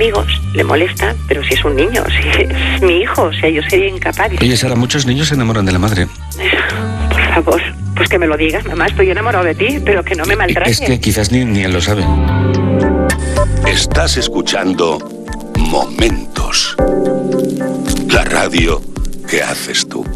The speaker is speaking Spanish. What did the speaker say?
amigos, le molesta, pero si es un niño, si es mi hijo, o sea, yo sería incapaz. Oye, Sara, muchos niños se enamoran de la madre. Por favor, pues que me lo digas, mamá, estoy enamorado de ti, pero que no me maltrates. Es que quizás ni él lo sabe. Estás escuchando Momentos, la radio que haces tú.